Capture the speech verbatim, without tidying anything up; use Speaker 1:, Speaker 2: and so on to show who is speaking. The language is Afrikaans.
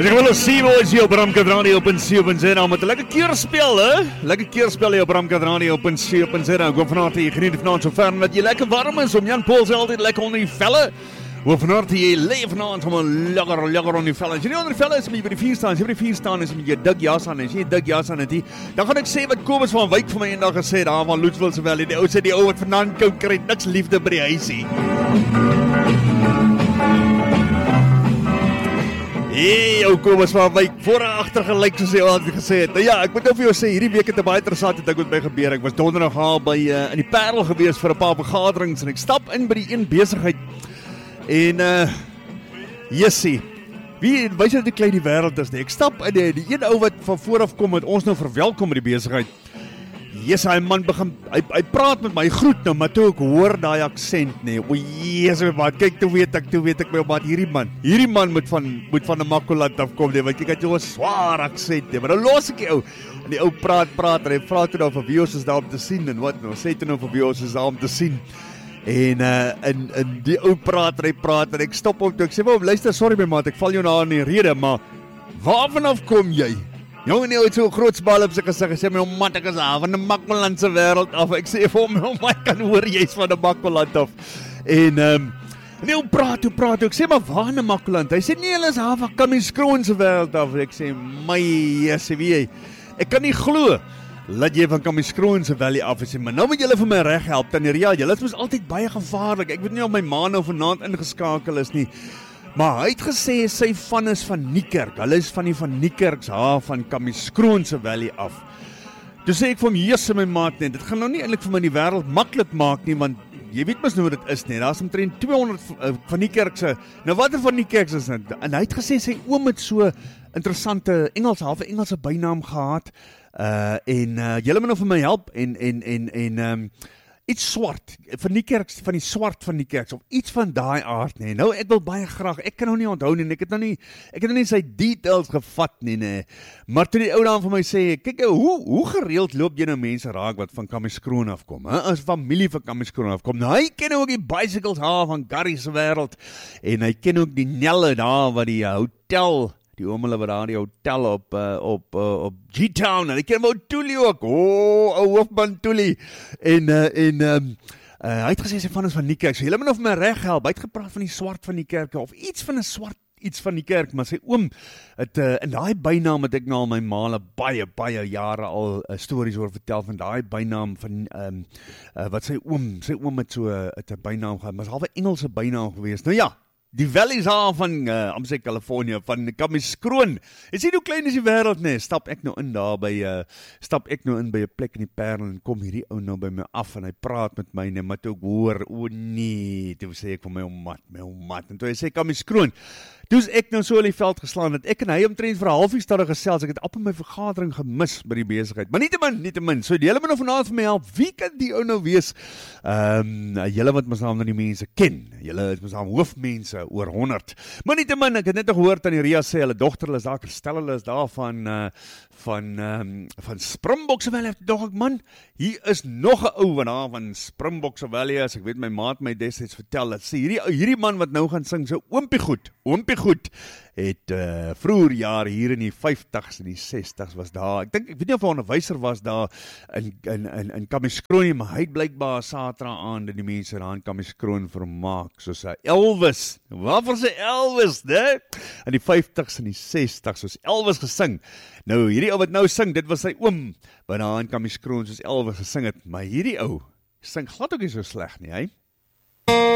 Speaker 1: As ek wil sien hoe is jy op Bramkat Radio op sewe punt zero met 'n lekker keerspel, hè? Lekker keerspel hier op Bramkat Radio op sewe punt zero. Ek hoop vanaand jy geniet vanaand so ver dat jy lekker warm is om Jan Paul se altyd lekker onder die velle. Hoe vanaand jy leef vanaand om 'n lekker lekker onder die velle. As jy nie onder die velle is, moet jy by die vuur staan. As jy by die vuur staan is met jou dik jas aan, as jy 'n dik jas aan het, hier, dan gaan ek sê wat Kobus van Wyk vir my eendag gesê daar van Loetsville se wel, die ou sê die ou wat vanaand koud kry, niks liefde by die huisie. Hey, ou Kobus van Wyk, voor en agter gelyk soos hy altyd gesê het. Nou ja, ek moet nou vir jou sê, hierdie week het 'n baie interessante ding met my gebeur. Ek was donderdag al by uh, in die Parel gewees vir 'n paar vergaderings en ek stap in by die een besigheid. En uh Jessie, wie wys dit hoe klein die wêreld is nie. Ek stap in die, die een ou wat van vooraf kom met ons nou verwelkom by die besigheid. Yes, hy man begin, hy, hy praat met my, groet nou, maar toe ek hoor daai aksent nie, o Jesus, my man, kyk, toe weet ek, toe weet ek, my man, hierdie man, hierdie man moet van, moet van 'n Makkoland afkom, nee, want kyk, hy het jou 'n swaar aksent, nee, maar dan los ek die ou, en die ou praat, praat, en hy vraag toe nou van wie ons is daar om te sien, en wat nou, sê toe nou van wie ons is daar om te sien, en, uh, en, en die ou praat, en hy praat, en ek stop op toe, ek sê, maar, luister, sorry my man, ek val jou nou in die rede, maar, waar vanaf kom jy? Jong, nie ooit so groot smal op sy gesig, ek sê my, oh man, ek is af van die Makkoland se wêreld af, ek sê vir hom, oh man, ek kan hoor, jy is van die Makkoland af, en, um, en hoe praat, hoe praat, ek sê, maar waar in die Makkoland, hy sê, nee, hulle is af van Kamieskroon se wêreld af, ek sê, my, jesse, wie jy, ek kan nie glo, laat jy van Kamieskroon se valley af, ek sê, maar nou moet julle vir my reg help, Tania, julle is mos altyd baie gevaarlik, ek weet nie of my ma nou vanaand ingeskakel is nie, maar hy het gesê, sy van is van Niekerk, hulle is van die van Niekerks, ha, van Kamieskroon se valley af. Toe sê ek vir hom, Jesus my maat, nee, dit gaan nou nie eintlik vir my die wêreld maklik maak nie, want jy weet mos nou wat dit is nie, daar is omtrent tweehonderd van Niekerkse, nou wat er van Niekerks is, en hy het gesê, sy oom het so interessante Engels, halve Engelse bynaam gehad, uh, en uh, julle moet nou vir my help, en, en, en, en, um, iets swart, van die kerk, van die swart van die kerk, of iets van daai aard, nee, nou, ek wil baie graag, ek kan nou nie onthou nie, ek het nou nie, ek het nou nie sy details gevat nie, nee, maar toe die ou dame vir my sê, kyk, hoe, hoe gereeld loop jy nou mense raak, wat van Kamieskroon afkom, he? As familie van Kamieskroon afkom, nou, hy ken ook die bicycles daar van Gary se wêreld, en hy ken ook die Nelle daar, wat die uh, hotel, die oom hulle wat daar die hotel op, uh, op, uh, op G-Town, en ek ken hem ook Toolie ook, oh, ou hoofman Toolie, en, uh, en, um, uh, hy het gesê, sy van is van die kerk, so jylle moet nou vir my reg help, hy het gepraat van die swart van die kerk, of iets van die swart, iets van die kerk, maar sy oom, het, uh, in die bynaam het ek nou al my male baie, baie jare al uh, stories oor vertel, van die bynaam van, um, uh, wat sy oom, sy oom het so, uh, het een bynaam gehad, maar het is halve Engelse bynaam geweest, nou ja, die valleys daar van, uh, Amsey, California, van Kamieskroon. Jy sien hoe klein is die wêreld, nee, stap ek nou in daar by, uh, stap ek nou in by 'n plek in die Parel, en kom hierdie ou nou by my af, en hy praat met my, nee, maar toe ek hoor, o nee, toe sê ek vir my, o mat, my o mat, en toe hy sê Kamieskroon, toe is ek nou so in die veld geslaan, dat ek en hy omtrent vir 'n halfuur stad gesels, ek het op in my vergadering gemis by die besigheid, maar nietemin, nietemin, so die hele moet nou vanaand vir my help, wie kan die ou nou wees, um, julle wat mos naam nou die mense ken, julle is mos naam hoofmense, oor honderd. Maar nietemin, ek het net gehoor aan die Ria sê, hulle dochter, hulle is daar, Kristel, hulle is daar van, uh, van, um, van Springbok se Valley, dog ek, man, hier is nog 'n ou van daar, van Springbok se Valley, as ek weet, my maat my destyds vertel, dat sê, hierdie, hierdie man wat nou gaan sing, so oompie goed, oompie goed, het uh, vroeger jaar hier in die vyftigs en die sestigs was daar, ek dink, ek weet nie of hy onderwyser was daar in, in, in, in Kamieskroon, maar hy het blykbaar Saterdag aan dat die mense daar in Kamieskroon vermaak, soos hy Elvis, waarvoor sê Elvis, ne? In die vyftigs en die sestigs, soos Elvis gesing, nou hierdie ou wat nou sing, dit was sy oom, wat daar in Kamieskroon soos Elvis gesing het, maar hierdie ou, sing glad ook nie so sleg nie, hy?